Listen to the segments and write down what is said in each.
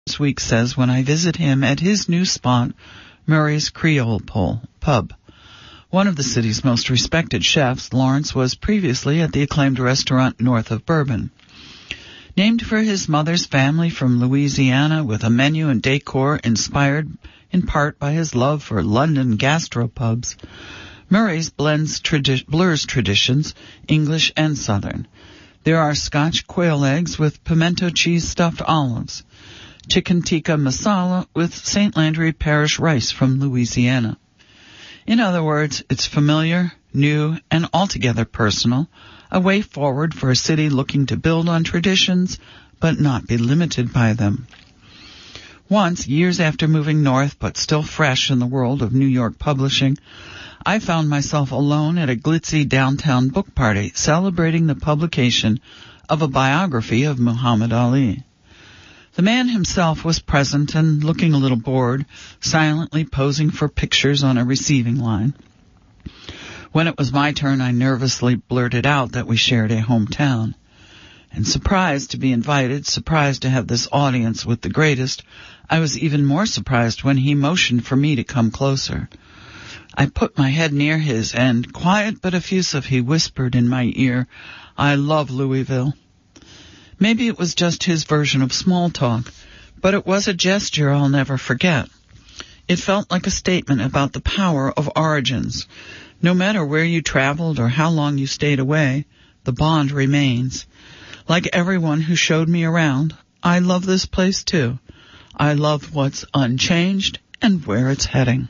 this week says when I visit him at his new spot, Murray's Creole Pub. One of the city's most respected chefs, Lawrence, was previously at the acclaimed restaurant north of Bourbon. Named for his mother's family from Louisiana, with a menu and decor inspired in part by his love for London gastropubs, Murray's blurs traditions, English and Southern. There are Scotch quail eggs with pimento cheese stuffed olives, chicken tikka masala with St. Landry Parish rice from Louisiana. In other words, it's familiar, new, and altogether personal, a way forward for a city looking to build on traditions, but not be limited by them. Once, years after moving north, but still fresh in the world of New York publishing, I found myself alone at a glitzy downtown book party celebrating the publication of a biography of Muhammad Ali. The man himself was present and looking a little bored, silently posing for pictures on a receiving line. When it was my turn, I nervously blurted out that we shared a hometown. And surprised to be invited, surprised to have this audience with the greatest, I was even more surprised when he motioned for me to come closer. I put my head near his and, quiet but effusive, he whispered in my ear, "I love Louisville." Maybe it was just his version of small talk, but it was a gesture I'll never forget. It felt like a statement about the power of origins. No matter where you traveled or how long you stayed away, the bond remains. Like everyone who showed me around, I love this place too. I love what's unchanged and where it's heading.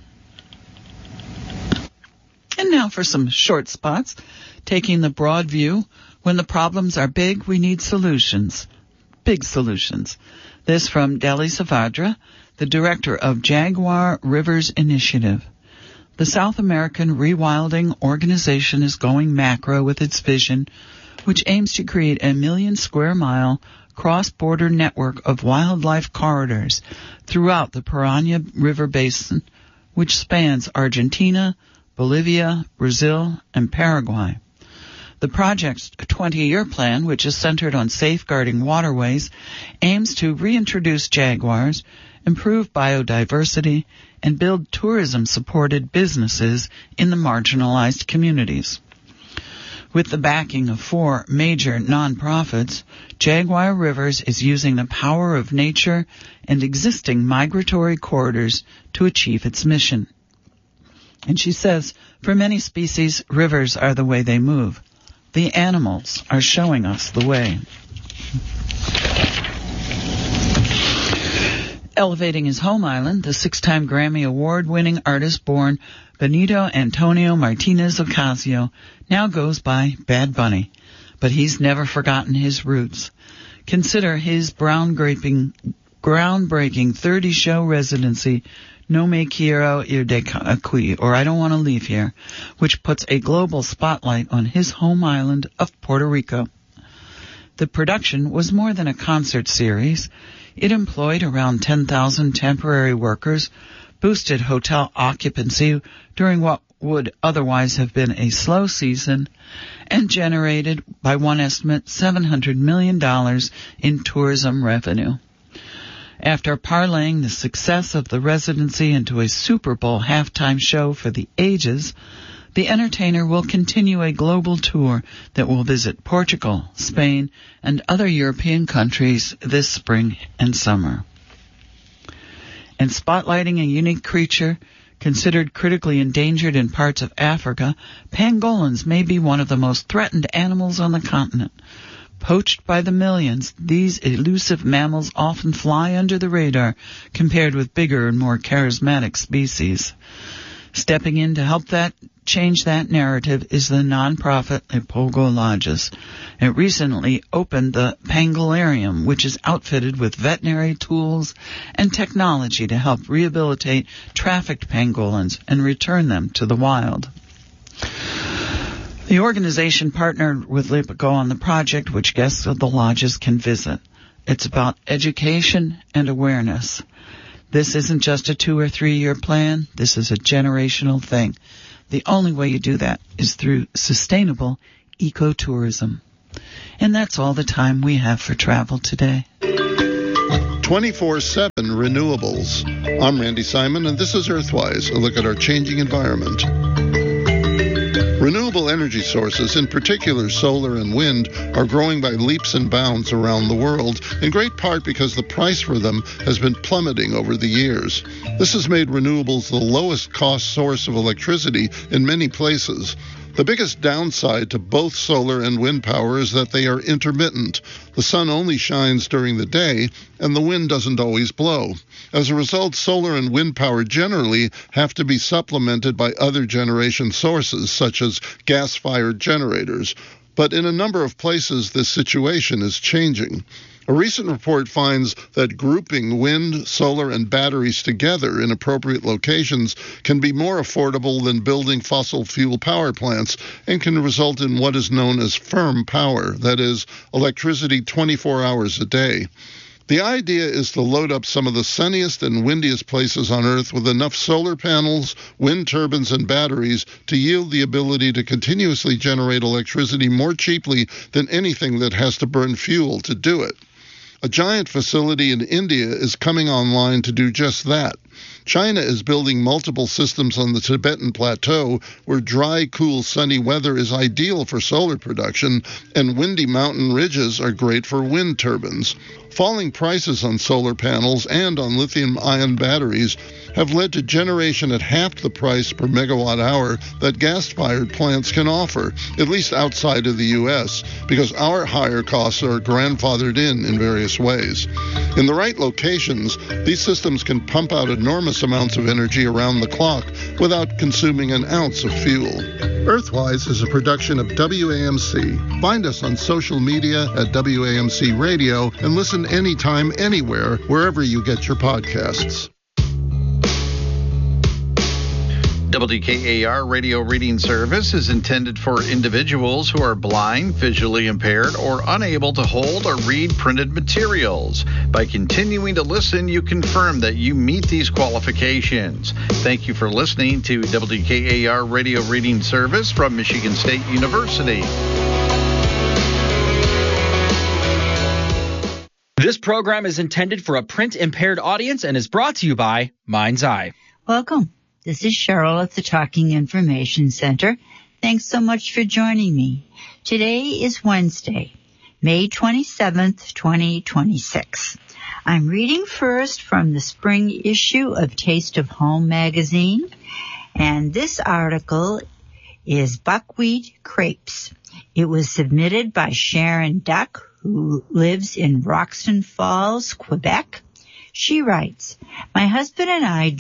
And now for some short spots, taking the broad view. When the problems are big, we need solutions. Big solutions. This from Delhi Savadra, the director of Jaguar Rivers Initiative. The South American Rewilding Organization is going macro with its vision, which aims to create a 1 million square mile cross-border network of wildlife corridors throughout the Paraná River Basin, which spans Argentina, Bolivia, Brazil, and Paraguay. The project's 20-year plan, which is centered on safeguarding waterways, aims to reintroduce jaguars, improve biodiversity, and build tourism-supported businesses in the marginalized communities. With the backing of 4 major nonprofits, Jaguar Rivers is using the power of nature and existing migratory corridors to achieve its mission. And she says, for many species, rivers are the way they move. The animals are showing us the way. Elevating his home island, the 6-time Grammy Award-winning artist-born Benito Antonio Martinez Ocasio now goes by Bad Bunny, but he's never forgotten his roots. Consider his groundbreaking 30-show residency, No Me Quiero Ir de Aquí, or I Don't Want to Leave Here, which puts a global spotlight on his home island of Puerto Rico. The production was more than a concert series. It employed around 10,000 temporary workers, boosted hotel occupancy during what would otherwise have been a slow season, and generated, by one estimate, $700 million in tourism revenue. After parlaying the success of the residency into a Super Bowl halftime show for the ages, the entertainer will continue a global tour that will visit Portugal, Spain, and other European countries this spring and summer. And spotlighting a unique creature considered critically endangered in parts of Africa, pangolins may be one of the most threatened animals on the continent. Poached by the millions, these elusive mammals often fly under the radar compared with bigger and more charismatic species. Stepping in to help change that narrative is the nonprofit Leopoldo Lodges. It recently opened the Pangolarium, which is outfitted with veterinary tools and technology to help rehabilitate trafficked pangolins and return them to the wild. The organization partnered with LiPCO on the project, which guests of the lodges can visit. It's about education and awareness. This isn't just a 2 or 3 year plan. This is a generational thing. The only way you do that is through sustainable ecotourism. And that's all the time we have for travel today. 24/7 renewables. I'm Randy Simon, and this is Earthwise, a look at our changing environment. Renewable energy sources, in particular solar and wind, are growing by leaps and bounds around the world, in great part because the price for them has been plummeting over the years. This has made renewables the lowest cost source of electricity in many places. The biggest downside to both solar and wind power is that they are intermittent. The sun only shines during the day, and the wind doesn't always blow. As a result, solar and wind power generally have to be supplemented by other generation sources, such as gas-fired generators. But in a number of places, this situation is changing. A recent report finds that grouping wind, solar, and batteries together in appropriate locations can be more affordable than building fossil fuel power plants and can result in what is known as firm power, that is, electricity 24 hours a day. The idea is to load up some of the sunniest and windiest places on Earth with enough solar panels, wind turbines, and batteries to yield the ability to continuously generate electricity more cheaply than anything that has to burn fuel to do it. A giant facility in India is coming online to do just that. China is building multiple systems on the Tibetan Plateau where dry, cool, sunny weather is ideal for solar production, and windy mountain ridges are great for wind turbines. Falling prices on solar panels and on lithium-ion batteries have led to generation at half the price per megawatt hour that gas-fired plants can offer, at least outside of the U.S., because our higher costs are grandfathered in various ways. In the right locations, these systems can pump out enormous amounts of energy around the clock without consuming an ounce of fuel. Earthwise is a production of WAMC. Find us on social media at WAMC Radio and listen anytime, anywhere, wherever you get your podcasts. WKAR Radio Reading Service is intended for individuals who are blind, visually impaired, or unable to hold or read printed materials. By continuing to listen, you confirm that you meet these qualifications. Thank you for listening to WKAR Radio Reading Service from Michigan State University. This program is intended for a print-impaired audience and is brought to you by Mind's Eye. Welcome. This is Cheryl at the Talking Information Center. Thanks so much for joining me. Today is Wednesday, May 27th, 2026. I'm reading first from the spring issue of Taste of Home magazine, and this article is Buckwheat Crepes. It was submitted by Sharon Duck, who lives in Roxton Falls, Quebec. She writes, "My husband and I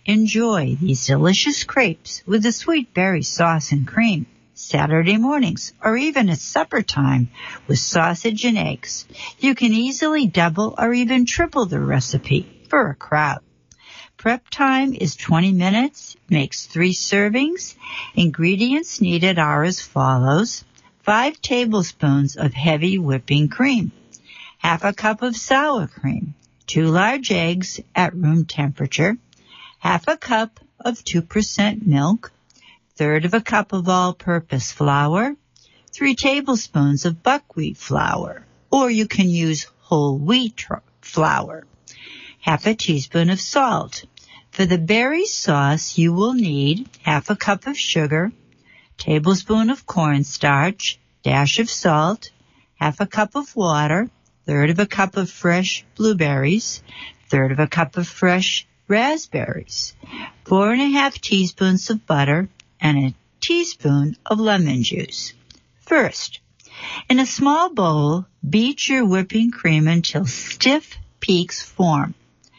enjoy these delicious crepes with the sweet berry sauce and cream, Saturday mornings, or even at supper time with sausage and eggs. You can easily double or even triple the recipe for a crowd. Prep time is 20 minutes, makes 3 servings. Ingredients needed are as follows: 5 tablespoons of heavy whipping cream, half a cup of sour cream, 2 large eggs at room temperature, half a cup of 2% milk, 1/3 of a cup of all-purpose flour, 3 tablespoons of buckwheat flour, or you can use whole wheat flour, half a teaspoon of salt. For the berry sauce, you will need half a cup of sugar, tablespoon of cornstarch, dash of salt, half a cup of water, 1/3 of a cup of fresh blueberries, 1/3 of a cup of fresh raspberries, 4 1/2 teaspoons of butter, and a teaspoon of lemon juice. First, in a small bowl, beat your whipping cream until stiff peaks form.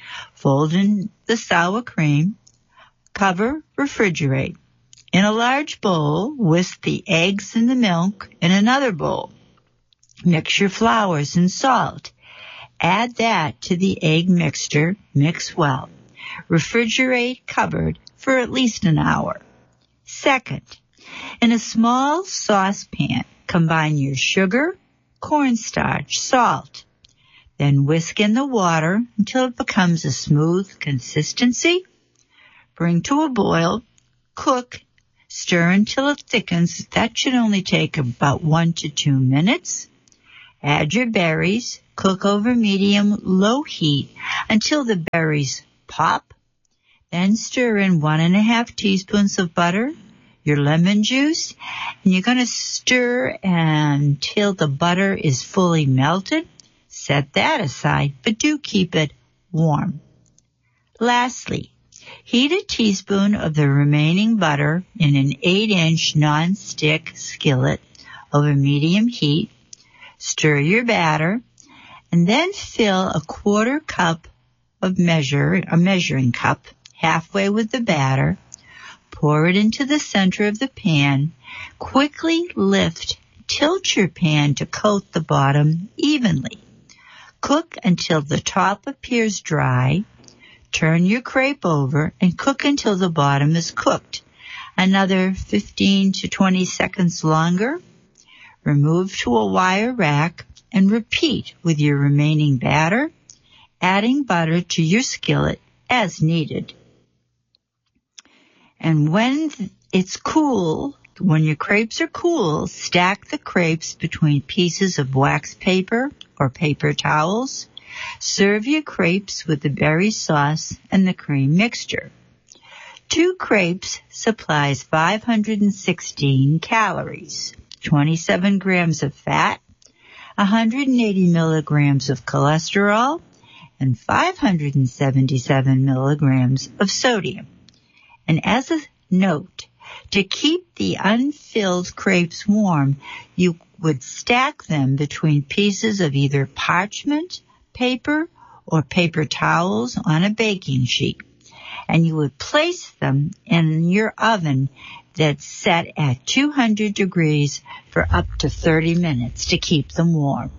Fold in the sour cream, cover, refrigerate. In a large bowl, whisk the eggs and the milk in another bowl. Mix your flours and salt. Add that to the egg mixture. Mix well. Refrigerate covered for at least an hour. Second, in a small saucepan, combine your sugar, cornstarch, salt. Then whisk in the water until it becomes a smooth consistency. Bring to a boil. Cook. Stir until it thickens. That should only take about 1 to 2 minutes. Add your berries. Cook over medium-low heat until the berries pop. Then stir in 1½ teaspoons of butter, your lemon juice, and you're going to stir until the butter is fully melted. Set that aside, but do keep it warm. Lastly, heat a teaspoon of the remaining butter in an 8-inch non-stick skillet over medium heat. Stir your batter, and then fill a 1/4 cup of a measuring cup, halfway with the batter. Pour it into the center of the pan. Quickly tilt your pan to coat the bottom evenly. Cook until the top appears dry. Turn your crepe over and cook until the bottom is cooked. Another 15 to 20 seconds longer. Remove to a wire rack and repeat with your remaining batter, adding butter to your skillet as needed. And when your crepes are cool, stack the crepes between pieces of wax paper or paper towels. Serve your crepes with the berry sauce and the cream mixture. 2 crepes supplies 516 calories, 27 grams of fat, 180 milligrams of cholesterol, and 577 milligrams of sodium. And as a note, to keep the unfilled crepes warm, you would stack them between pieces of either parchment, paper, or paper towels on a baking sheet. And you would place them in your oven that's set at 200 degrees for up to 30 minutes to keep them warm.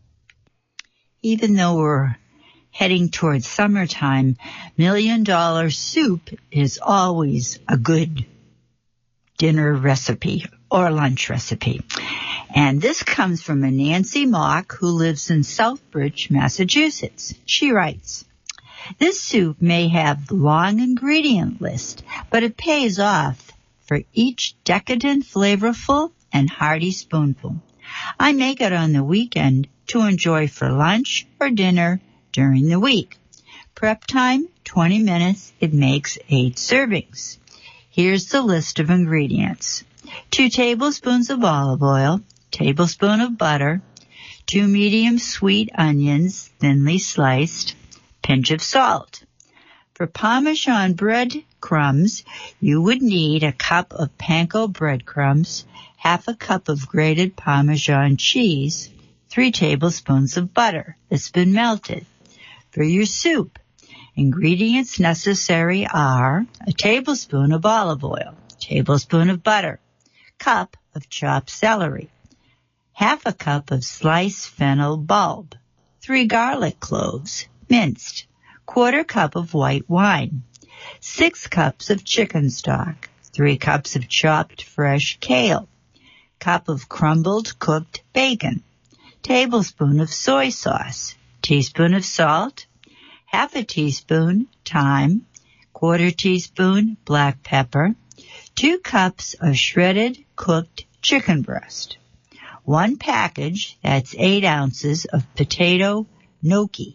Even though we're heading towards summertime, $1 Million soup is always a good dinner recipe or lunch recipe. And this comes from a Nancy Mock who lives in Southbridge, Massachusetts. She writes, "This soup may have the long ingredient list, but it pays off for each decadent, flavorful, and hearty spoonful. I make it on the weekend to enjoy for lunch or dinner during the week. Prep time, 20 minutes. It makes 8 servings. Here's the list of ingredients. 2 tablespoons of olive oil, tablespoon of butter, 2 medium sweet onions, thinly sliced, pinch of salt. For Parmesan bread crumbs, you would need a cup of panko breadcrumbs, half a cup of grated Parmesan cheese, 3 tablespoons of butter that's been melted. For your soup, ingredients necessary are a tablespoon of olive oil, tablespoon of butter, cup of chopped celery, half a cup of sliced fennel bulb, 3 garlic cloves, minced, 1/4 cup of white wine, 6 cups of chicken stock, 3 cups of chopped fresh kale, cup of crumbled cooked bacon, tablespoon of soy sauce, teaspoon of salt, half a teaspoon thyme, 1/4 teaspoon black pepper, 2 cups of shredded cooked chicken breast, 1 package, that's 8 ounces of potato gnocchi,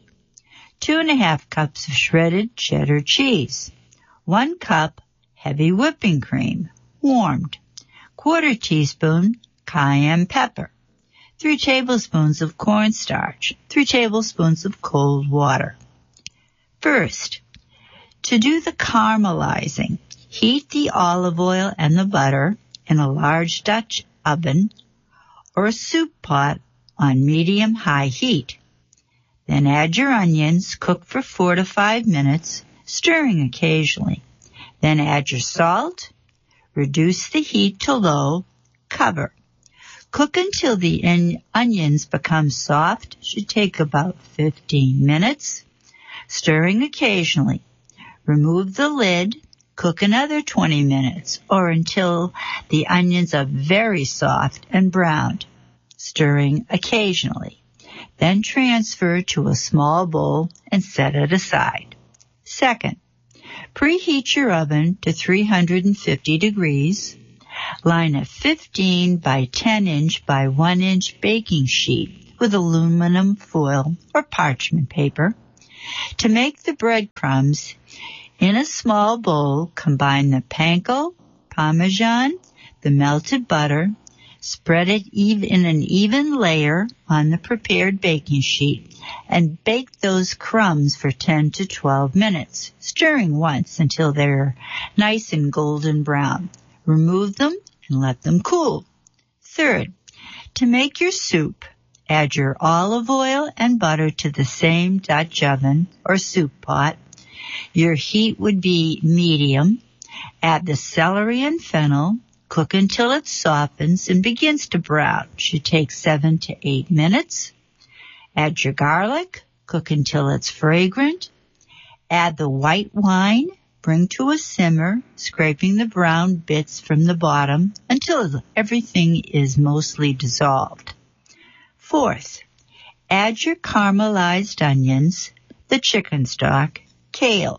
2½ cups of shredded cheddar cheese, 1 cup heavy whipping cream, warmed, 1/4 teaspoon cayenne pepper, 3 tablespoons of cornstarch, 3 tablespoons of cold water. First, to do the caramelizing, heat the olive oil and the butter in a large Dutch oven or a soup pot on medium-high heat. Then add your onions, cook for 4 to 5 minutes, stirring occasionally. Then add your salt, reduce the heat to low, cover. Cook until the onions become soft, should take about 15 minutes, stirring occasionally. Remove the lid, cook another 20 minutes or until the onions are very soft and browned, stirring occasionally. Then transfer to a small bowl and set it aside. Second, preheat your oven to 350 degrees. Line a 15 by 10 inch by 1 inch baking sheet with aluminum foil or parchment paper. To make the breadcrumbs, in a small bowl, combine the panko, Parmesan, the melted butter, spread it in an even layer on the prepared baking sheet, and bake those crumbs for 10 to 12 minutes, stirring once until they're nice and golden brown. Remove them and let them cool. Third, to make your soup, add your olive oil and butter to the same Dutch oven or soup pot. Your heat would be medium. Add the celery and fennel. Cook until it softens and begins to brown. Should take 7 to 8 minutes. Add your garlic. Cook until it's fragrant. Add the white wine. Bring to a simmer, scraping the brown bits from the bottom until everything is mostly dissolved. Fourth, add your caramelized onions, the chicken stock, kale,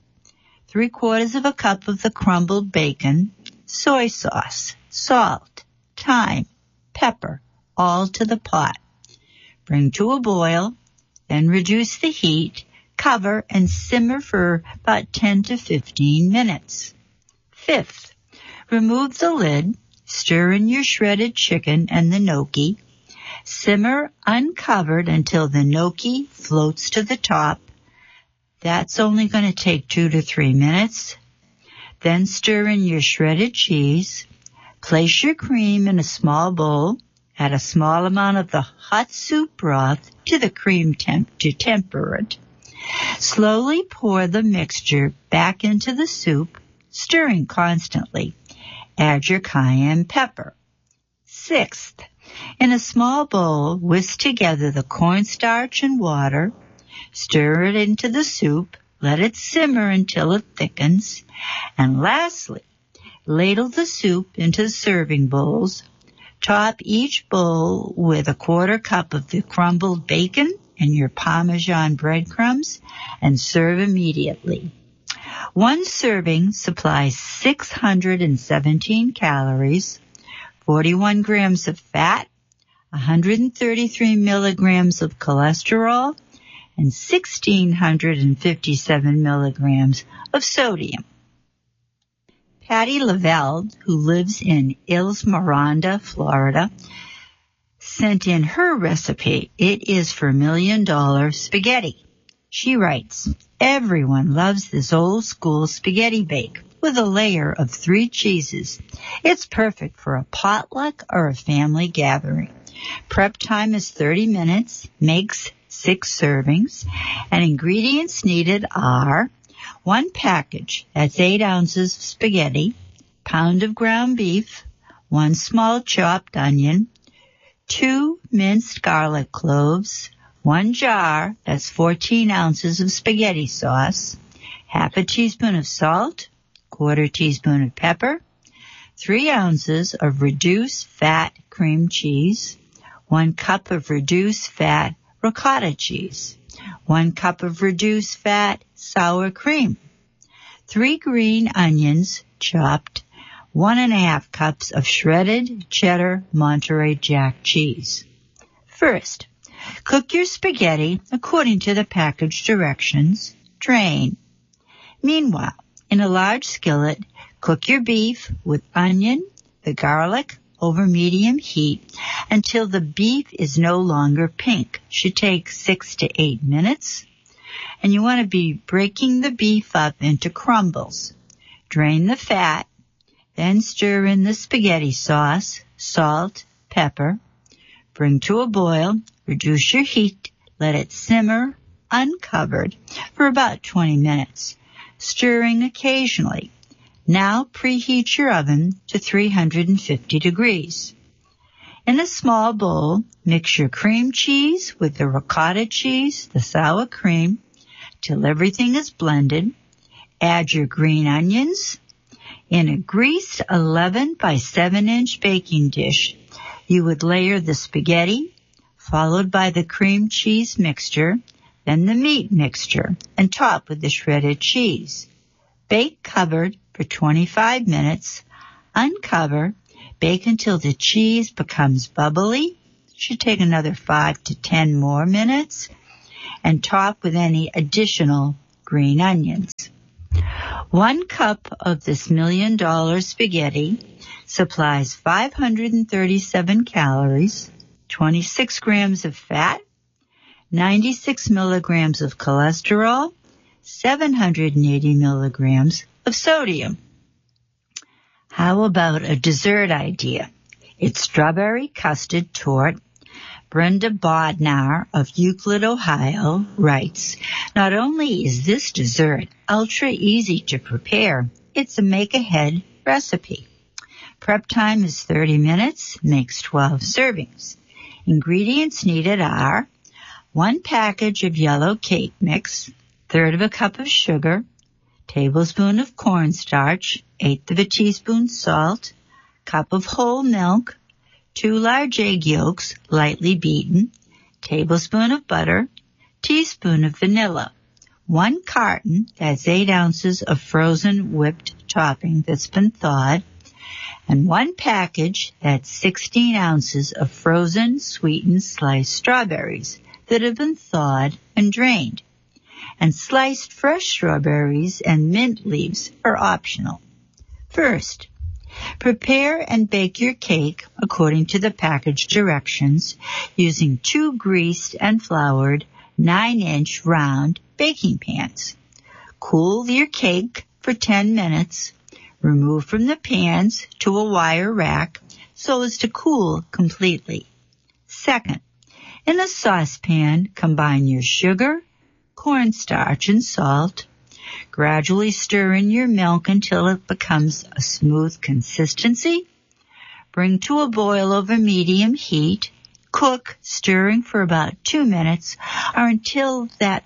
3/4 cup of the crumbled bacon, soy sauce, salt, thyme, pepper, all to the pot. Bring to a boil, then reduce the heat, cover, and simmer for about 10 to 15 minutes. Fifth, remove the lid, stir in your shredded chicken and the gnocchi. Simmer uncovered until the gnocchi floats to the top. That's only going to take 2 to 3 minutes. Then stir in your shredded cheese. Place your cream in a small bowl. Add a small amount of the hot soup broth to the cream to temper it. Slowly pour the mixture back into the soup, stirring constantly. Add your cayenne pepper. Sixth, in a small bowl, whisk together the cornstarch and water. Stir it into the soup. Let it simmer until it thickens. And lastly, ladle the soup into serving bowls. Top each bowl with 1/4 cup of the crumbled bacon and your Parmesan breadcrumbs and serve immediately. One serving supplies 617 calories, 41 grams of fat, 133 milligrams of cholesterol, and 1,657 milligrams of sodium. Patty Lavelle, who lives in Islamorada, Florida, sent in her recipe. It is for $1 million spaghetti. She writes, everyone loves this old school spaghetti bake with a layer of 3 cheeses. It's perfect for a potluck or a family gathering. Prep time is 30 minutes, makes 6 servings, and ingredients needed are 1 package, that's 8 ounces of spaghetti, pound of ground beef, 1 small chopped onion, 2 minced garlic cloves, 1 jar, that's 14 ounces of spaghetti sauce, half a teaspoon of salt, 1/4 teaspoon of pepper, 3 ounces of reduced fat cream cheese, 1 cup of reduced fat ricotta cheese, 1 cup of reduced fat sour cream, 3 green onions chopped, 1½ cups of shredded cheddar Monterey Jack cheese. First, cook your spaghetti according to the package directions. Drain. Meanwhile, in a large skillet, cook your beef with onion, the garlic, over medium heat until the beef is no longer pink. Should take 6 to 8 minutes. And you want to be breaking the beef up into crumbles. Drain the fat, then stir in the spaghetti sauce, salt, pepper. Bring to a boil, reduce your heat, let it simmer uncovered for about 20 minutes, stirring occasionally. Now preheat your oven to 350 degrees. In a small bowl, mix your cream cheese with the ricotta cheese, the sour cream, till everything is blended. Add your green onions. In a greased 11 by 7-inch baking dish, you would layer the spaghetti, followed by the cream cheese mixture, then the meat mixture, and top with the shredded cheese. Bake covered for 25 minutes. Uncover. Bake until the cheese becomes bubbly, Should take another 5 to 10 more minutes, and top with any additional green onions. 1 cup of this $1 million spaghetti supplies 537 calories, 26 grams of fat, 96 milligrams of cholesterol, 780 milligrams of sodium. How about a dessert idea? It's strawberry custard torte. Brenda Bodnar of Euclid, Ohio, writes, not only is this dessert ultra easy to prepare, it's a make-ahead recipe. Prep time is 30 minutes, makes 12 servings. Ingredients needed are 1 package of yellow cake mix, 1/3 of a cup of sugar, tablespoon of cornstarch, 1/8 of a teaspoon salt, cup of whole milk, 2 large egg yolks, lightly beaten, tablespoon of butter, teaspoon of vanilla, 1 carton, that's 8 ounces of frozen whipped topping that's been thawed, and 1 package, that's 16 ounces of frozen sweetened sliced strawberries that have been thawed and drained. And sliced fresh strawberries and mint leaves are optional. First, prepare and bake your cake according to the package directions using 2 greased and floured 9-inch round baking pans. Cool your cake for 10 minutes. Remove from the pans to a wire rack so as to cool completely. Second, in a saucepan, combine your sugar, cornstarch, and salt. Gradually stir in your milk until it becomes a smooth consistency. Bring to a boil over medium heat. Cook, stirring for about 2 minutes or until that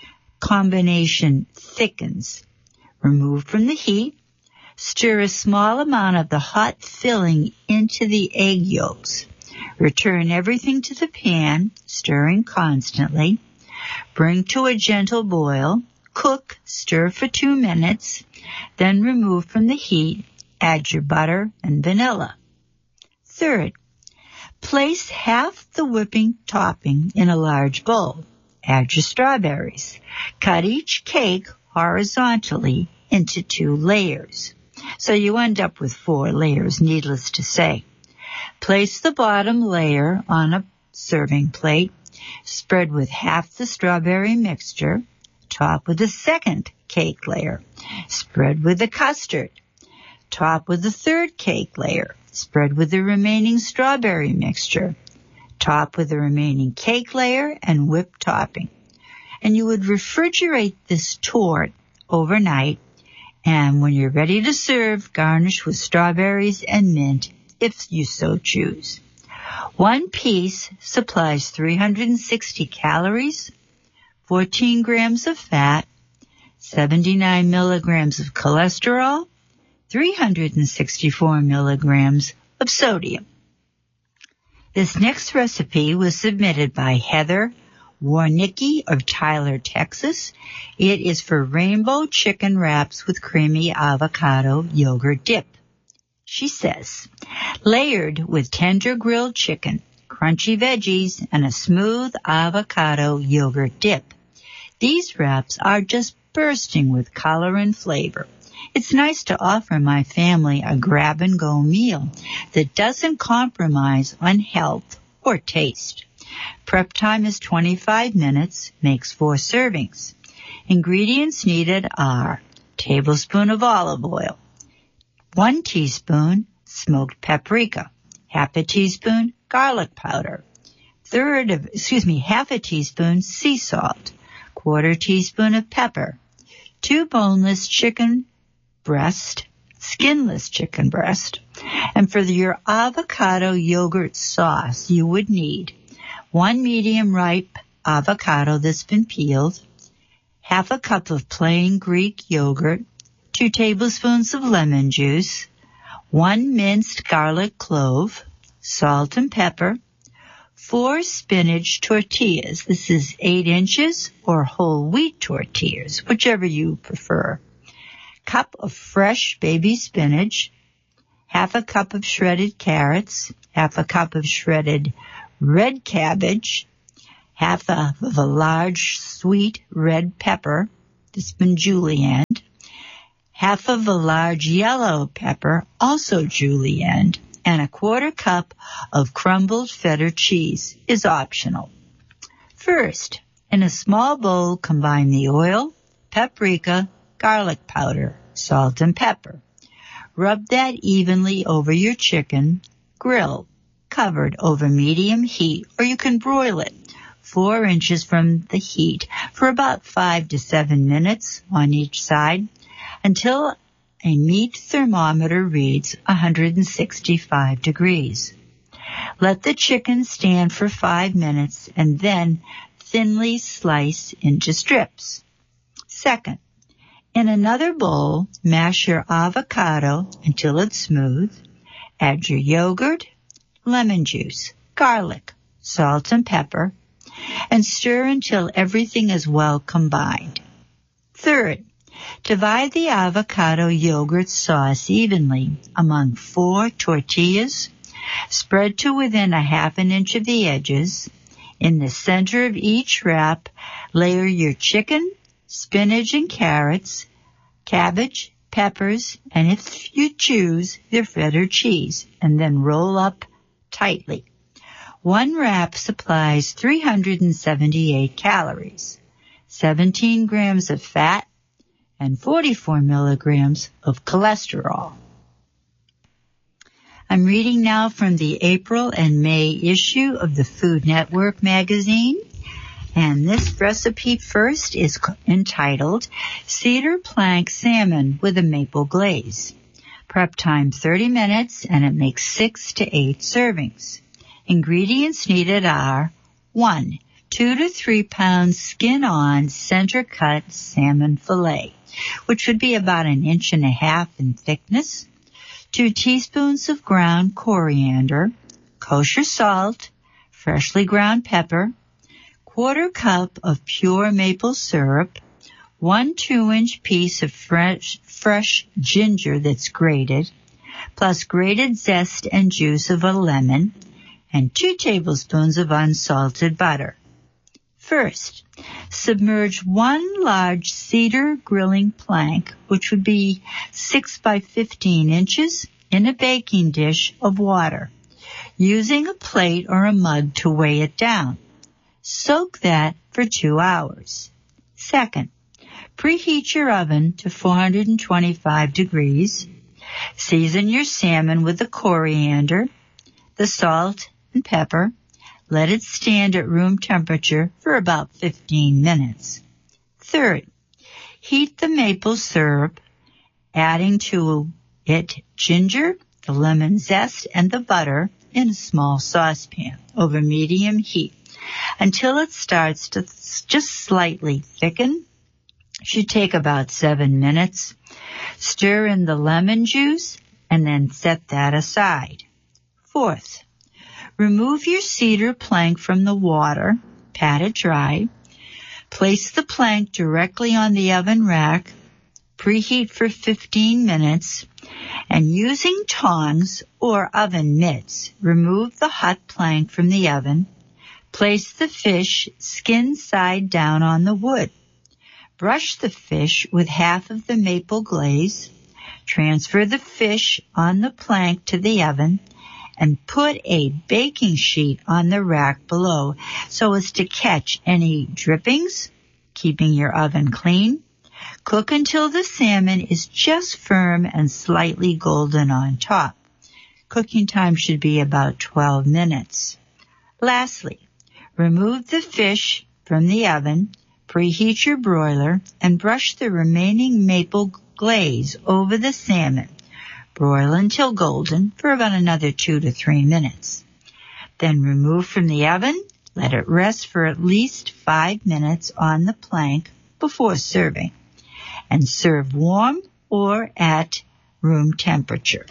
combination thickens. Remove from the heat. Stir a small amount of the hot filling into the egg yolks. Return everything to the pan, stirring constantly. Bring to a gentle boil. Cook, stir for 2 minutes, then remove from the heat. Add your butter and vanilla. Third, place half the whipping topping in a large bowl. Add your strawberries. Cut each cake horizontally into 2 layers. So you end up with 4 layers, needless to say. Place the bottom layer on a serving plate. Spread with half the strawberry mixture. Top with the second cake layer. Spread with the custard. Top with the third cake layer. Spread with the remaining strawberry mixture. Top with the remaining cake layer and whipped topping. And you would refrigerate this torte overnight, and when you're ready to serve, garnish with strawberries and mint if you so choose. 1 piece supplies 360 calories, 14 grams of fat, 79 milligrams of cholesterol, 364 milligrams of sodium. This next recipe was submitted by Heather Warnicki of Tyler, Texas. It is for rainbow chicken wraps with creamy avocado yogurt dip. She says, layered with tender grilled chicken, crunchy veggies, and a smooth avocado yogurt dip. These wraps are just bursting with color and flavor. It's nice to offer my family a grab-and-go meal that doesn't compromise on health or taste. Prep time is 25 minutes, makes 4 servings. Ingredients needed are tablespoon of olive oil, 1 teaspoon smoked paprika, half a teaspoon garlic powder, half a teaspoon sea salt, 1/4 teaspoon of pepper, 2 boneless chicken breast, skinless chicken breast. And for your avocado yogurt sauce, you would need 1 medium ripe avocado that's been peeled, half a cup of plain Greek yogurt, 2 tablespoons of lemon juice, 1 minced garlic clove, salt and pepper, 4 spinach tortillas. This is 8 inches or whole wheat tortillas, whichever you prefer. Cup of fresh baby spinach, half a cup of shredded carrots, half a cup of shredded red cabbage, half of a large sweet red pepper, this has been julienned, half of a large yellow pepper, also julienned, and a 1/4 cup of crumbled feta cheese is optional. First, in a small bowl, combine the oil, paprika, garlic powder, salt, and pepper. Rub that evenly over your chicken. Grill, covered over medium heat, or you can broil it 4 inches from the heat for about 5 to 7 minutes on each side until a meat thermometer reads 165 degrees. Let the chicken stand for 5 minutes and then thinly slice into strips. Second, in another bowl, mash your avocado until it's smooth. Add your yogurt, lemon juice, garlic, salt, and pepper, and stir until everything is well combined. Third, divide the avocado yogurt sauce evenly among 4 tortillas. Spread to within 1/2 inch of the edges. In the center of each wrap, layer your chicken, spinach and carrots, cabbage, peppers, and if you choose, your feta cheese, and then roll up tightly. One wrap supplies 378 calories, 17 grams of fat, and 44 milligrams of cholesterol. I'm reading now from the April and May issue of the Food Network magazine. And this recipe first is entitled Cedar Plank Salmon with a Maple Glaze. Prep time 30 minutes, and it makes 6 to 8 servings. Ingredients needed are 1. 2 to 3 pounds skin-on, center-cut salmon fillet, which would be about 1.5 inches in thickness. 2 teaspoons of ground coriander, kosher salt, freshly ground pepper, 1/4 cup of pure maple syrup, 1 2-inch piece of fresh ginger that's grated, plus grated zest and juice of a lemon, and 2 tablespoons of unsalted butter. First, submerge 1 large cedar grilling plank, which would be 6 by 15 inches, in a baking dish of water, using a plate or a mug to weigh it down. Soak that for 2 hours. Second, preheat your oven to 425 degrees. Season your salmon with the coriander, the salt, and pepper. Let it stand at room temperature for about 15 minutes. Third, heat the maple syrup, adding to it ginger, the lemon zest, and the butter in a small saucepan over medium heat until it starts to just slightly thicken. It should take about 7 minutes. Stir in the lemon juice and then set that aside. Fourth, remove your cedar plank from the water, pat it dry. Place the plank directly on the oven rack. Preheat for 15 minutes. And using tongs or oven mitts, remove the hot plank from the oven. Place the fish skin side down on the wood. Brush the fish with half of the maple glaze. Transfer the fish on the plank to the oven and put a baking sheet on the rack below so as to catch any drippings, keeping your oven clean. Cook until the salmon is just firm and slightly golden on top. Cooking time should be about 12 minutes. Lastly, remove the fish from the oven, preheat your broiler, and brush the remaining maple glaze over the salmon. Broil until golden for about another 2 to 3 minutes. Then remove from the oven, let it rest for at least 5 minutes on the plank before serving, and serve warm or at room temperature.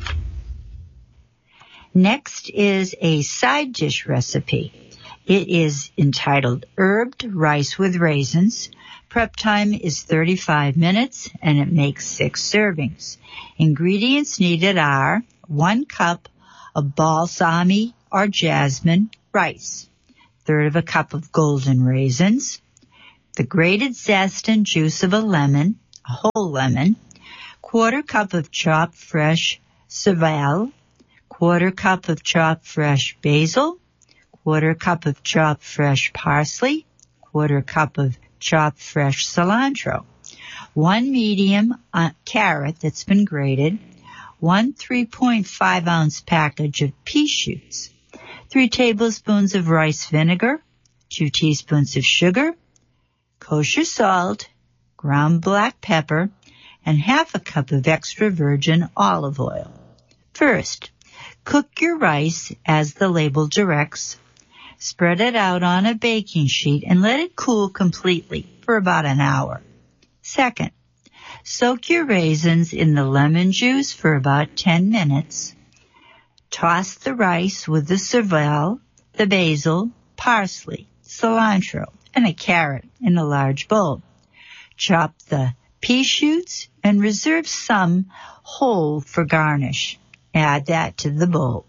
Next is a side dish recipe. It is entitled Herbed Rice with Raisins. Prep time is 35 minutes and it makes 6 servings. Ingredients needed are 1 cup of balsamic or jasmine, rice, 1/3 cup of golden raisins, the grated zest and juice of a lemon, a whole lemon, 1/4 cup of chopped fresh cereal, 1/4 cup of chopped fresh basil, 1/4 cup of chopped fresh parsley, 1/4 cup of chopped fresh cilantro, 1 medium carrot that's been grated, 1 3.5 ounce package of pea shoots, 3 tablespoons of rice vinegar, 2 teaspoons of sugar, kosher salt, ground black pepper, and 1/2 cup of extra virgin olive oil. First, cook your rice as the label directs. Spread it out on a baking sheet and let it cool completely for about an hour. Second, soak your raisins in the lemon juice for about 10 minutes. Toss the rice with the cereal, the basil, parsley, cilantro, and a carrot in a large bowl. Chop the pea shoots and reserve some whole for garnish. Add that to the bowl.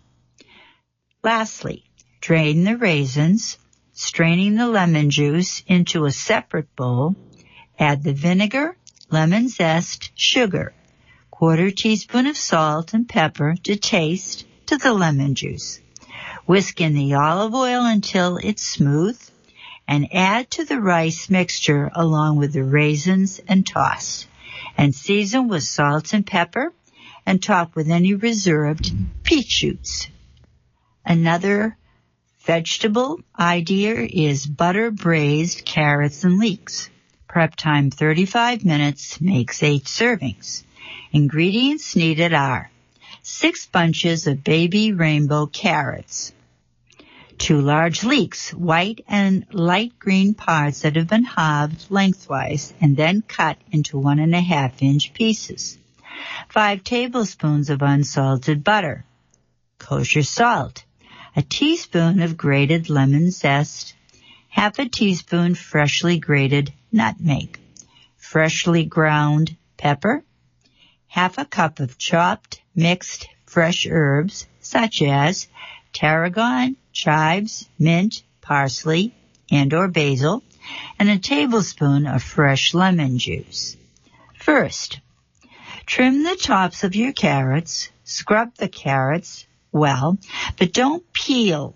Lastly, drain the raisins, straining the lemon juice into a separate bowl. Add the vinegar, lemon zest, sugar, 1/4 teaspoon of salt and pepper to taste to the lemon juice. Whisk in the olive oil until it's smooth and add to the rice mixture along with the raisins and toss. And season with salt and pepper and top with any reserved pea shoots. Another vegetable idea is butter braised carrots and leeks. Prep time 35 minutes, makes 8 servings. Ingredients needed are 6 bunches of baby rainbow carrots, 2 large leeks, white and light green parts that have been halved lengthwise and then cut into 1.5-inch pieces, 5 tablespoons of unsalted butter, kosher salt, a teaspoon of grated lemon zest, 1/2 teaspoon freshly grated nutmeg, freshly ground pepper, 1/2 cup of chopped mixed fresh herbs such as tarragon, chives, mint, parsley, and or basil, and a tablespoon of fresh lemon juice. First, trim the tops of your carrots, scrub the carrots well, but don't peel.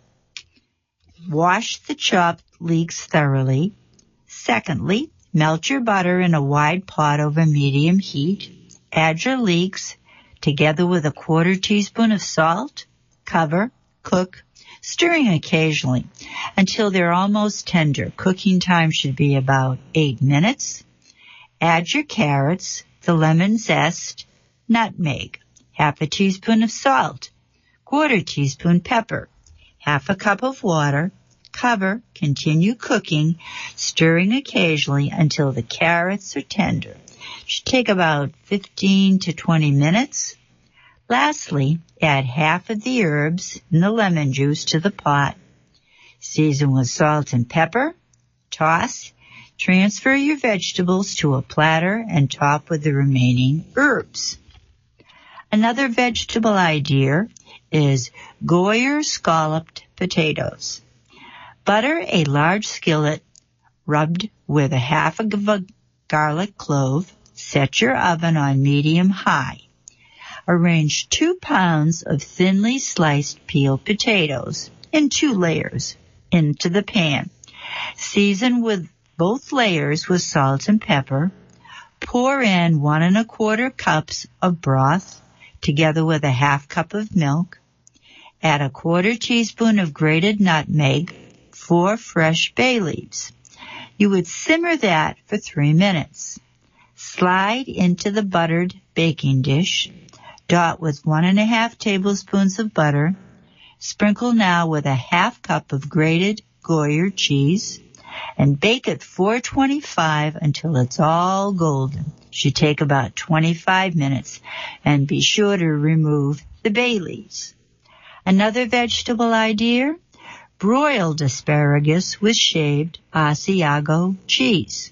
Wash the chopped leeks thoroughly. Secondly, melt your butter in a wide pot over medium heat. Add your leeks together with a 1/4 teaspoon of salt. Cover, cook, stirring occasionally until they're almost tender. Cooking time should be about 8 minutes. Add your carrots, the lemon zest, nutmeg, 1/2 teaspoon of salt, 1/4 teaspoon pepper, 1/2 cup of water. Cover, continue cooking, stirring occasionally until the carrots are tender. It should take about 15 to 20 minutes. Lastly, add 1/2 of the herbs and the lemon juice to the pot. Season with salt and pepper. Toss. Transfer your vegetables to a platter and top with the remaining herbs. Another vegetable idea is Goyer scalloped potatoes. Butter a large skillet rubbed with 1/2 of a garlic clove. Set your oven on medium-high. Arrange 2 pounds of thinly sliced peeled potatoes in 2 layers into the pan. Season with both layers with salt and pepper. Pour in 1 1/4 cups of broth together with a 1/2 cup of milk. Add a 1/4 teaspoon of grated nutmeg, 4 fresh bay leaves. You would simmer that for 3 minutes. Slide into the buttered baking dish. Dot with 1 1/2 tablespoons of butter. Sprinkle now with a 1/2 cup of grated Goyer cheese and bake at 425 until it's all golden. Should take about 25 minutes, and be sure to remove the bay leaves. Another vegetable idea, broiled asparagus with shaved Asiago cheese.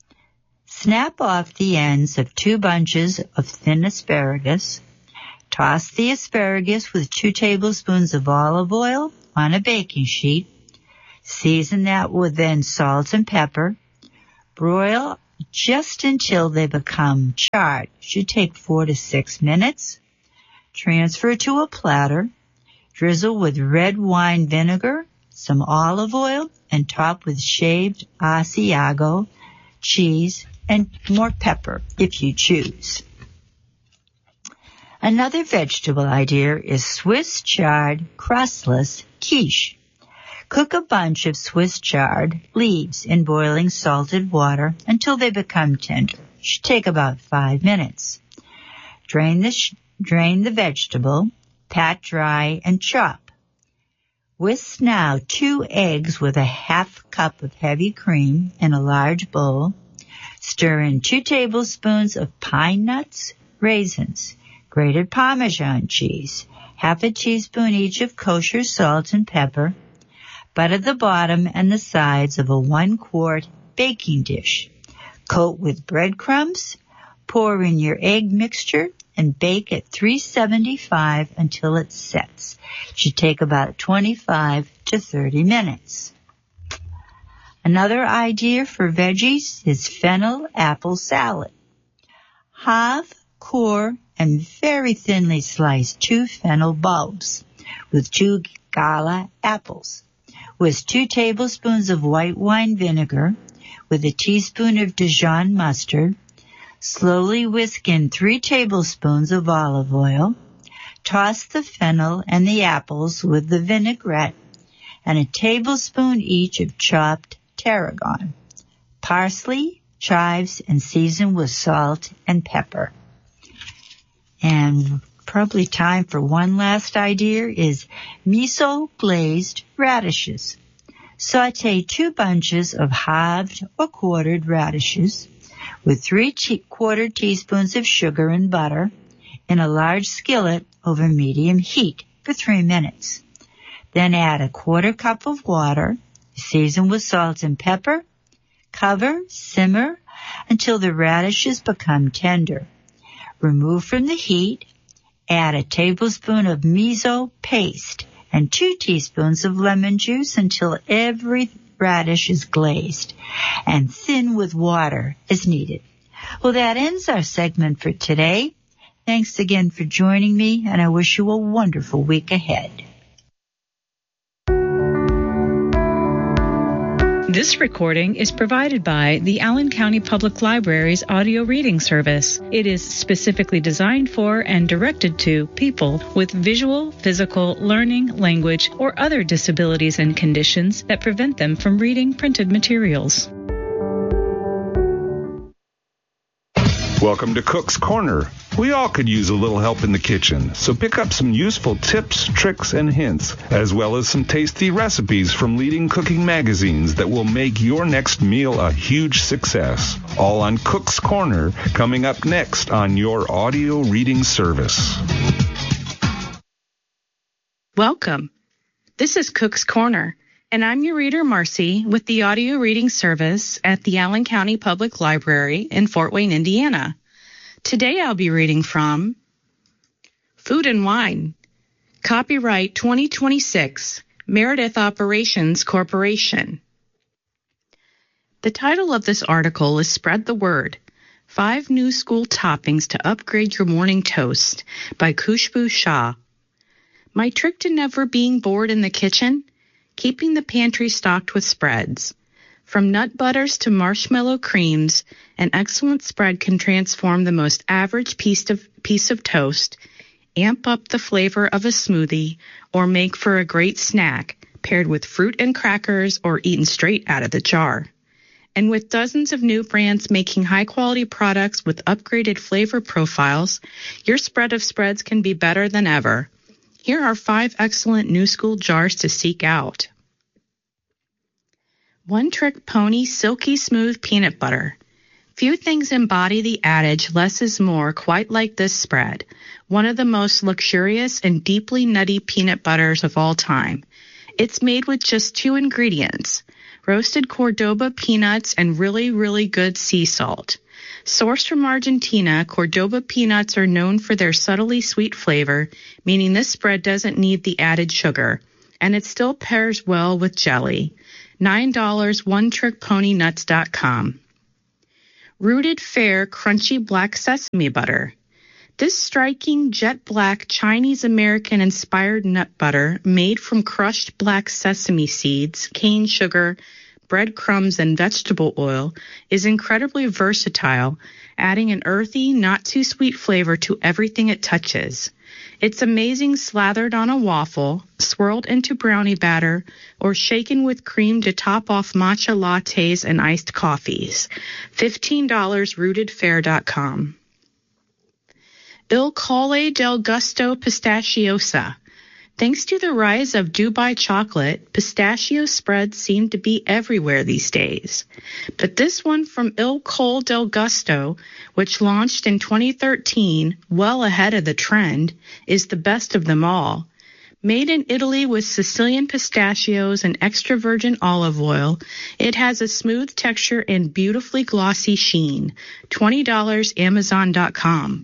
Snap off the ends of 2 bunches of thin asparagus. Toss the asparagus with 2 tablespoons of olive oil, on a baking sheet. Season that with then salt and pepper. Broil just until they become charred. Should take 4 to 6 minutes. Transfer to a platter. Drizzle with red wine vinegar, some olive oil, and top with shaved Asiago cheese and more pepper if you choose. Another vegetable idea is Swiss chard crustless quiche. Cook a bunch of Swiss chard leaves in boiling salted water until they become tender. It should take about 5 minutes. Drain the vegetable, pat dry, and chop. Whisk now 2 eggs with a half cup of heavy cream in a large bowl. Stir in 2 tablespoons of pine nuts, raisins, grated Parmesan cheese, half a teaspoon each of kosher salt and pepper. Butter the bottom and the sides of a 1-quart baking dish. Coat with breadcrumbs. Pour in your egg mixture and bake at 375 until it sets. It should take about 25 to 30 minutes. Another idea for veggies is fennel apple salad. Halve, core, and very thinly slice 2 fennel bulbs with 2 gala apples. Whisk 2 tablespoons of white wine vinegar with a teaspoon of Dijon mustard. Slowly whisk in 3 tablespoons of olive oil. Toss the fennel and the apples with the vinaigrette and a tablespoon each of chopped tarragon, parsley, chives, and season with salt and pepper. And probably time for one last idea is miso glazed radishes. Saute 2 bunches of halved or quartered radishes with 3/4 teaspoons of sugar and butter in a large skillet over medium heat for 3 minutes. Then add a 1/4 cup of water, season with salt and pepper, cover, simmer until the radishes become tender. Remove from the heat, add a tablespoon of miso paste and 2 teaspoons of lemon juice until every radish is glazed, and thin with water as needed. Well, that ends our segment for today. Thanks again for joining me, and I wish you a wonderful week ahead. This recording is provided by the Allen County Public Library's audio reading service. It is specifically designed for and directed to people with visual, physical, learning, language, or other disabilities and conditions that prevent them from reading printed materials. Welcome to Cook's Corner. We all could use a little help in the kitchen, so pick up some useful tips, tricks, and hints, as well as some tasty recipes from leading cooking magazines that will make your next meal a huge success. All on Cook's Corner, coming up next on your audio reading service. Welcome. This is Cook's Corner, and I'm your reader, Marcy, with the audio reading service at the Allen County Public Library in Fort Wayne, Indiana. Today I'll be reading from Food and Wine, copyright 2026, Meredith Operations Corporation. The title of this article is Spread the Word, 5 New School Toppings to Upgrade Your Morning Toast by Khushbu Shah. My trick to never being bored in the kitchen? Keeping the pantry stocked with spreads. From nut butters to marshmallow creams, an excellent spread can transform the most average piece of toast, amp up the flavor of a smoothie, or make for a great snack paired with fruit and crackers or eaten straight out of the jar. And with dozens of new brands making high-quality products with upgraded flavor profiles, your spread of spreads can be better than ever. Here are 5 excellent new school jars to seek out. One Trick Pony Silky Smooth Peanut Butter. Few things embody the adage, less is more, quite like this spread. One of the most luxurious and deeply nutty peanut butters of all time. It's made with just 2 ingredients, roasted Cordoba peanuts and really, really good sea salt. Sourced from Argentina, Cordoba peanuts are known for their subtly sweet flavor, meaning this spread doesn't need the added sugar. and it still pairs well with jelly. $9, OneTrickPonyNuts.com. Rooted Fair Crunchy Black Sesame Butter. This striking jet black Chinese-American inspired nut butter made from crushed black sesame seeds, cane sugar, breadcrumbs, and vegetable oil is incredibly versatile, adding an earthy, not too sweet flavor to everything it touches. It's amazing slathered on a waffle, swirled into brownie batter, or shaken with cream to top off matcha lattes and iced coffees. $15, rootedfair.com. Il Colle del Gusto Pistachiosa. Thanks to the rise of Dubai chocolate, pistachio spreads seem to be everywhere these days. But this one from Il Colle del Gusto, which launched in 2013, well ahead of the trend, is the best of them all. Made in Italy with Sicilian pistachios and extra virgin olive oil, it has a smooth texture and beautifully glossy sheen. $20, Amazon.com.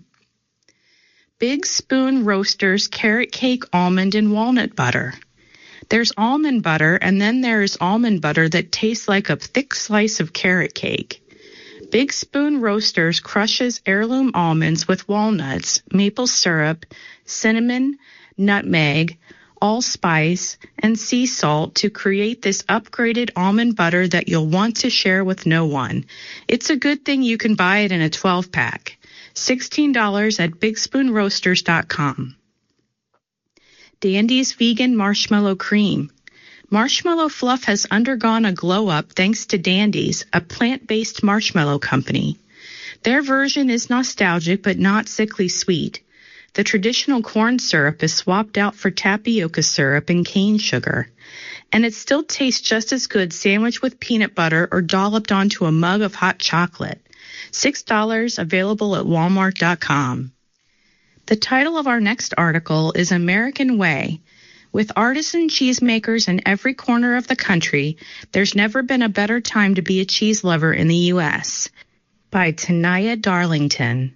Big Spoon Roasters Carrot Cake Almond and Walnut Butter. There's almond butter, and then there is almond butter that tastes like a thick slice of carrot cake. Big Spoon Roasters crushes heirloom almonds with walnuts, maple syrup, cinnamon, nutmeg, allspice, and sea salt to create this upgraded almond butter that you'll want to share with no one. It's a good thing you can buy it in a 12-pack. $16 at BigSpoonRoasters.com. Dandy's Vegan Marshmallow Cream. Marshmallow fluff has undergone a glow-up thanks to Dandy's, a plant-based marshmallow company. Their version is nostalgic but not sickly sweet. The traditional corn syrup is swapped out for tapioca syrup and cane sugar. And it still tastes just as good sandwiched with peanut butter or dolloped onto a mug of hot chocolate. $6, available at Walmart.com. The title of our next article is American Way. With artisan cheesemakers in every corner of the country, there's never been a better time to be a cheese lover in the U.S. By Tanaya Darlington.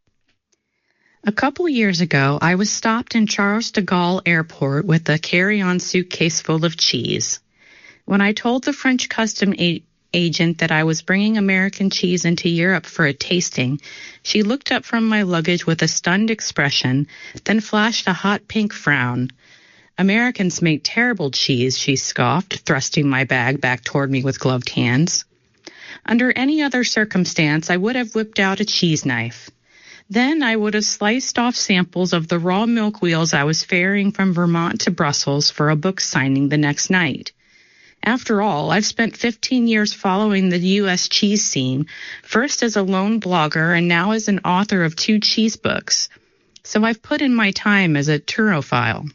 A couple years ago, I was stopped in Charles de Gaulle Airport with a carry-on suitcase full of cheese. When I told the French custom agent that I was bringing American cheese into Europe for a tasting, she looked up from my luggage with a stunned expression, then flashed a hot pink frown. Americans make terrible cheese, she scoffed, thrusting my bag back toward me with gloved hands. Under any other circumstance, I would have whipped out a cheese knife. Then I would have sliced off samples of the raw milk wheels I was ferrying from Vermont to Brussels for a book signing the next night. After all, I've spent 15 years following the U.S. cheese scene, first as a lone blogger and now as an author of 2 cheese books. So I've put in my time as a turophile.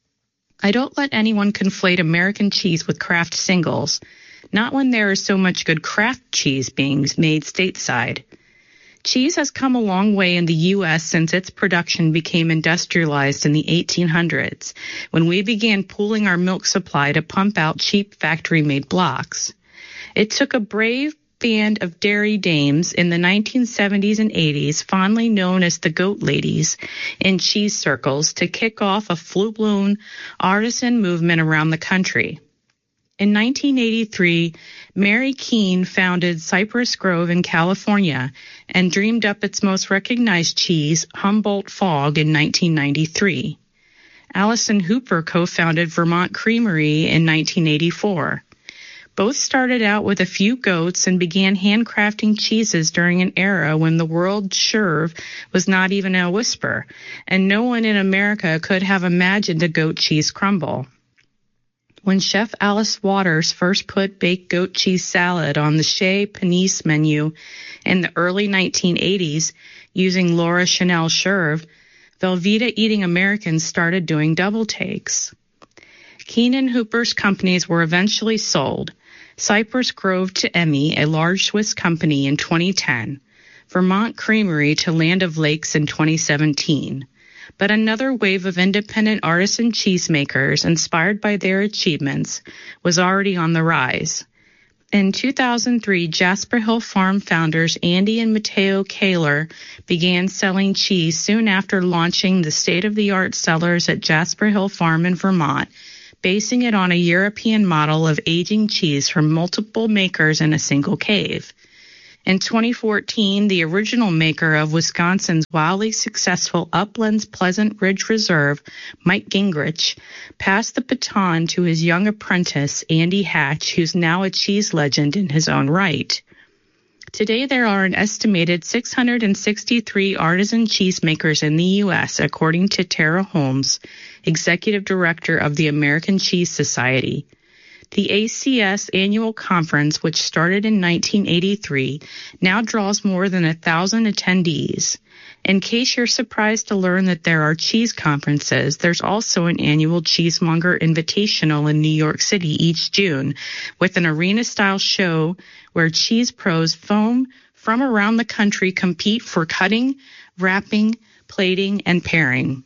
I don't let anyone conflate American cheese with Kraft singles, not when there is so much good Kraft cheese being made stateside. Cheese has come a long way in the U.S. since its production became industrialized in the 1800s, when we began pooling our milk supply to pump out cheap factory-made blocks. It took a brave band of dairy dames in the 1970s and 80s, fondly known as the Goat Ladies, in cheese circles to kick off a full-blown artisan movement around the country. In 1983, Mary Keene founded Cypress Grove in California and dreamed up its most recognized cheese, Humboldt Fog, in 1993. Allison Hooper co-founded Vermont Creamery in 1984. Both started out with a few goats and began handcrafting cheeses during an era when the word "sherv" was not even a whisper, and no one in America could have imagined a goat cheese crumble. When Chef Alice Waters first put baked goat cheese salad on the Chez Panisse menu in the early 1980s using Laura Chanel sherv, Velveeta-eating Americans started doing double takes. Keene and Hooper's companies were eventually sold, Cypress Grove to Emmy, a large Swiss company, in 2010, Vermont Creamery to Land O'Lakes in 2017. But another wave of independent artisan cheesemakers, inspired by their achievements, was already on the rise. In 2003, Jasper Hill Farm founders Andy and Mateo Kaler began selling cheese soon after launching the state-of-the-art cellars at Jasper Hill Farm in Vermont, basing it on a European model of aging cheese from multiple makers in a single cave. In 2014, the original maker of Wisconsin's wildly successful Uplands Pleasant Ridge Reserve, Mike Gingrich, passed the baton to his young apprentice, Andy Hatch, who's now a cheese legend in his own right. Today, there are an estimated 663 artisan cheesemakers in the U.S., according to Tara Holmes, executive director of the American Cheese Society. The ACS annual conference, which started in 1983, now draws more than 1,000 attendees. In case you're surprised to learn that there are cheese conferences, there's also an annual Cheesemonger Invitational in New York City each June, with an arena-style show where cheese pros from around the country compete for cutting, wrapping, plating, and pairing.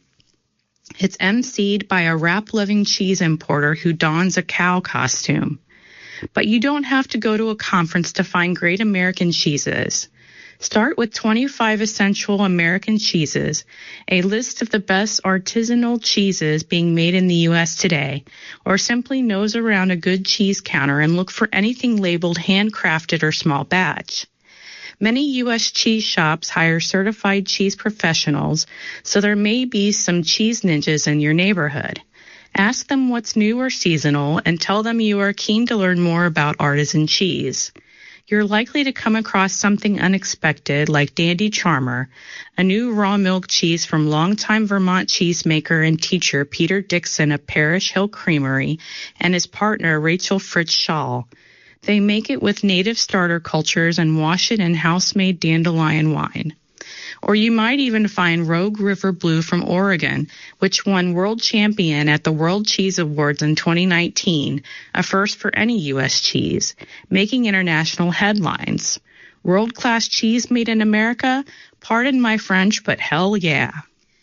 It's emceed by a rap-loving cheese importer who dons a cow costume. But you don't have to go to a conference to find great American cheeses. Start with 25 essential American cheeses, a list of the best artisanal cheeses being made in the U.S. today, or simply nose around a good cheese counter and look for anything labeled handcrafted or small batch. Many U.S. cheese shops hire certified cheese professionals, so there may be some cheese ninjas in your neighborhood. Ask them what's new or seasonal and tell them you are keen to learn more about artisan cheese. You're likely to come across something unexpected like Dandy Charmer, a new raw milk cheese from longtime Vermont cheesemaker and teacher Peter Dixon of Parish Hill Creamery and his partner Rachel Fritz Schall. They make it with native starter cultures and wash it in house-made dandelion wine. Or you might even find Rogue River Blue from Oregon, which won world champion at the World Cheese Awards in 2019, a first for any U.S. cheese, making international headlines. World-class cheese made in America? Pardon my French, but hell yeah.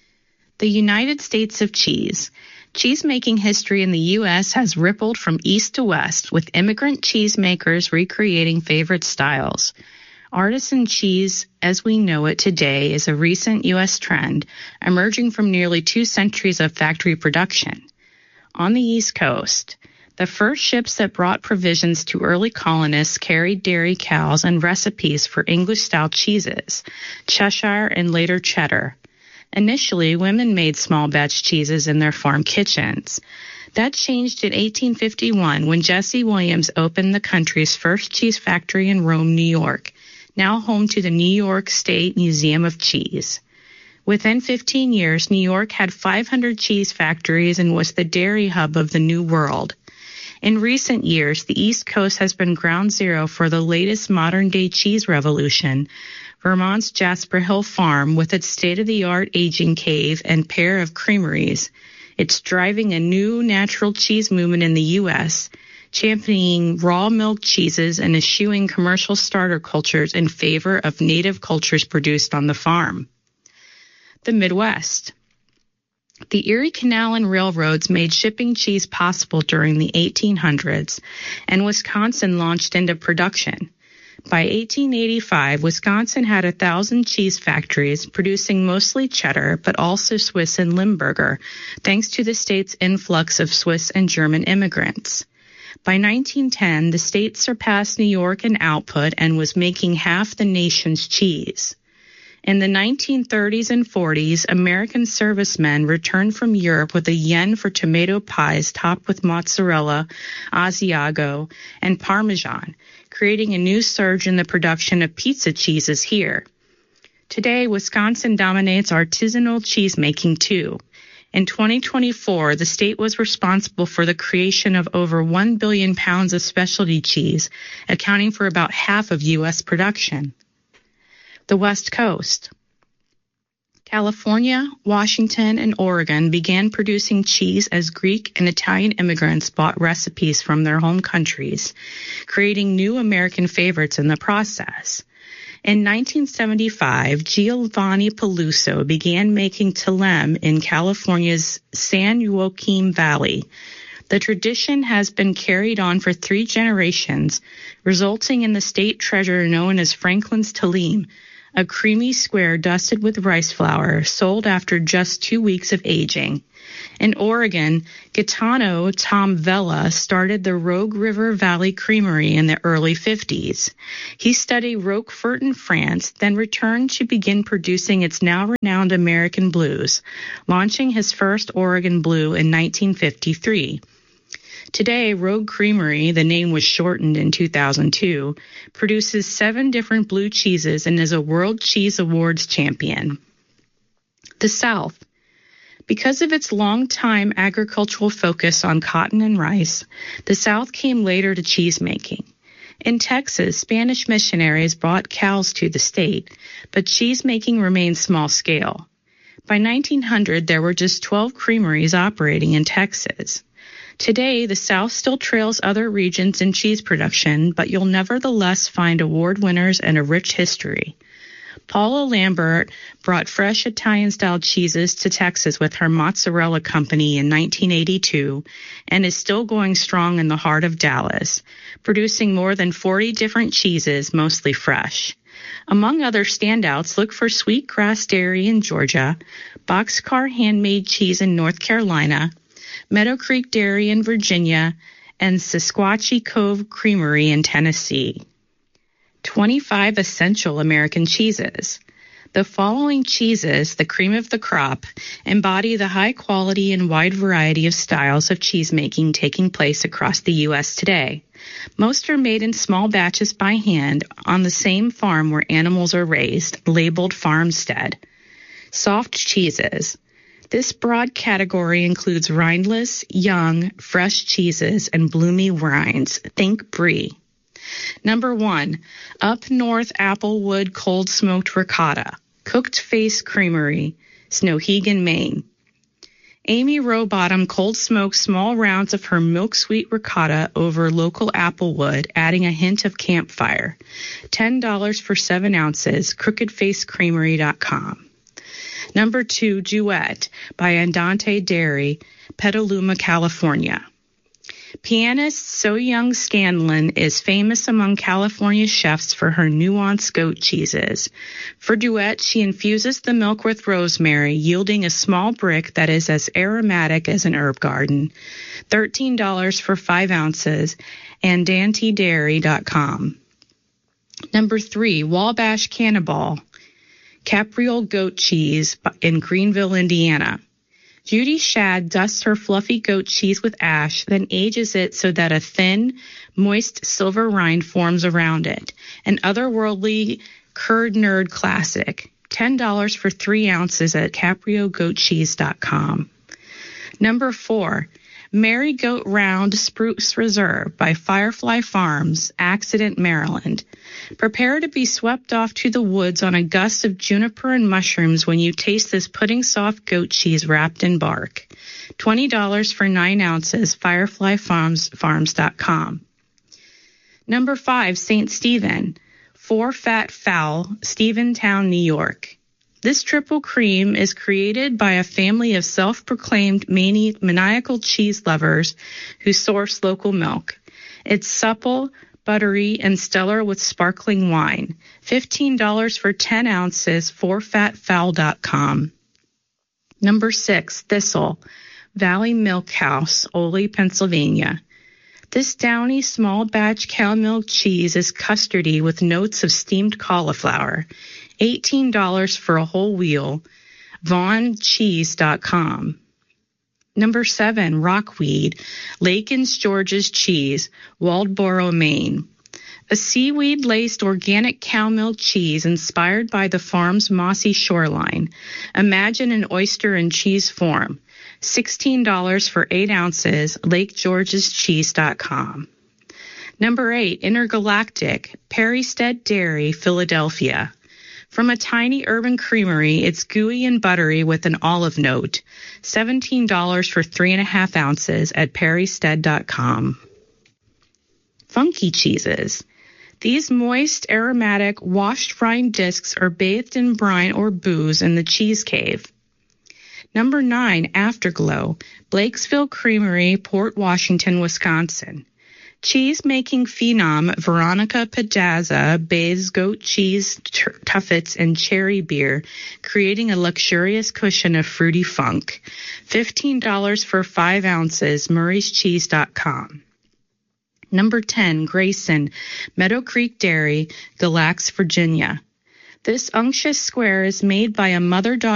The United States of Cheese. Cheesemaking history in the U.S. has rippled from east to west, with immigrant cheesemakers recreating favorite styles. Artisan cheese, as we know it today, is a recent U.S. trend, emerging from nearly 2 centuries of factory production. On the East Coast, the first ships that brought provisions to early colonists carried dairy cows and recipes for English-style cheeses, Cheshire and later cheddar. Initially, women made small batch cheeses in their farm kitchens. That changed in 1851 when Jesse Williams opened the country's first cheese factory in Rome, New York, now home to the New York State Museum of Cheese. Within 15 years, New York had 500 cheese factories and was the dairy hub of the New World. In recent years, the East Coast has been ground zero for the latest modern-day cheese revolution. Vermont's Jasper Hill Farm, with its state-of-the-art aging cave and pair of creameries. It's driving a new natural cheese movement in the U.S., championing raw milk cheeses and eschewing commercial starter cultures in favor of native cultures produced on the farm. The Midwest. The Erie Canal and railroads made shipping cheese possible during the 1800s, and Wisconsin launched into production. By 1885, Wisconsin had 1,000 cheese factories, producing mostly cheddar, but also Swiss and Limburger, thanks to the state's influx of Swiss and German immigrants. By 1910, the state surpassed New York in output and was making half the nation's cheese. In the 1930s and 40s, American servicemen returned from Europe with a yen for tomato pies topped with mozzarella, Asiago, and Parmesan, creating a new surge in the production of pizza cheeses here. Today, Wisconsin dominates artisanal cheesemaking too. In 2024, the state was responsible for the creation of over 1 billion pounds of specialty cheese, accounting for about half of U.S. production. The West Coast. California, Washington, and Oregon began producing cheese as Greek and Italian immigrants bought recipes from their home countries, creating new American favorites in the process. In 1975, Giovanni Peluso began making Thelem in California's San Joaquin Valley. The tradition has been carried on for 3 generations, resulting in the state treasure known as Franklin's Thelem, a creamy square dusted with rice flour, sold after just 2 weeks of aging. In Oregon, Gaetano Tom Vella started the Rogue River Valley Creamery in the early 50s. He studied Roquefort in France, then returned to begin producing its now renowned American blues, launching his first Oregon Blue in 1953. Today, Rogue Creamery, the name was shortened in 2002, produces 7 different blue cheeses and is a World Cheese Awards champion. The South. Because of its long-time agricultural focus on cotton and rice, the South came later to cheesemaking. In Texas, Spanish missionaries brought cows to the state, but cheesemaking remained small-scale. By 1900, there were just 12 creameries operating in Texas. Today, the South still trails other regions in cheese production, but you'll nevertheless find award winners and a rich history. Paula Lambert brought fresh Italian-style cheeses to Texas with her mozzarella company in 1982 and is still going strong in the heart of Dallas, producing more than 40 different cheeses, mostly fresh. Among other standouts, look for Sweetgrass Dairy in Georgia, Boxcar Handmade Cheese in North Carolina, Meadow Creek Dairy in Virginia, and Sequatchie Cove Creamery in Tennessee. 25 essential American cheeses. The following cheeses, the cream of the crop, embody the high quality and wide variety of styles of cheesemaking taking place across the U.S. today. Most are made in small batches by hand on the same farm where animals are raised, labeled farmstead. Soft cheeses. This broad category includes rindless, young, fresh cheeses, and bloomy rinds. Think brie. Number 1, Up North Applewood Cold Smoked Ricotta, Cooked Face Creamery, Snowhegan, Maine. Amy Rowbottom cold smoked small rounds of her milk-sweet ricotta over local applewood, adding a hint of campfire. $10 for 7 ounces, crookedfacecreamery.com. Number 2, Duet by Andante Dairy, Petaluma, California. Pianist So Young Scanlon is famous among California chefs for her nuanced goat cheeses. For Duet, she infuses the milk with rosemary, yielding a small brick that is as aromatic as an herb garden. $13 for 5 ounces, andantedairy.com. Number 3, Wabash Cannibal, Capriole Goat Cheese in Greenville, Indiana. Judy Shad dusts her fluffy goat cheese with ash, then ages it so that a thin, moist silver rind forms around it. An otherworldly curd nerd classic. $10 for 3 ounces at capriogoatcheese.com. Number 4, Mary Goat Round Spruce Reserve by Firefly Farms, Accident, Maryland. Prepare to be swept off to the woods on a gust of juniper and mushrooms when you taste this pudding-soft goat cheese wrapped in bark. $20 for 9 ounces, fireflyfarms.com. Number 5, St. Stephen, 4 Fat Fowl, Stephentown, New York. This triple cream is created by a family of self-proclaimed maniacal cheese lovers who source local milk. It's supple, buttery, and stellar with sparkling wine. $15 for 10 ounces, 4fatfowl.com. Number 6, Thistle, Valley Milk House, Ole, Pennsylvania. This downy small batch cow milk cheese is custardy with notes of steamed cauliflower. $18 for a whole wheel, vaughncheese.com. Number 7, Rockweed, Lakin's George's Cheese, Waldboro, Maine. A seaweed-laced organic cow milk cheese inspired by the farm's mossy shoreline. Imagine an oyster in cheese form. $16 for 8 ounces, lakegeorgescheese.com. Number 8, Intergalactic, Perrystead Dairy, Philadelphia. From a tiny urban creamery, it's gooey and buttery with an olive note. $17 for 3.5 ounces at perrystead.com. Funky cheeses. These moist, aromatic, washed rind discs are bathed in brine or booze in the cheese cave. Number 9, Afterglow, Blakesville Creamery, Port Washington, Wisconsin. Cheese-making phenom Veronica Pedazza bathes goat cheese tuffets in cherry beer, creating a luxurious cushion of fruity funk. $15 for 5 ounces, murrayscheese.com. Number 10, Grayson, Meadow Creek Dairy, Galax, Virginia. This unctuous square is made by a mother-daughter